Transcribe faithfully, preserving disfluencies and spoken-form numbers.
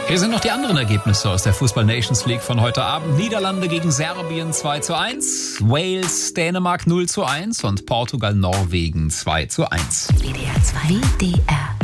Hier sind noch die anderen Ergebnisse aus der Fußball Nations League von heute Abend. Niederlande gegen Serbien zwei zu eins, Wales, Dänemark null zu eins und Portugal, Norwegen zwei zu eins. W D R zwei. W D R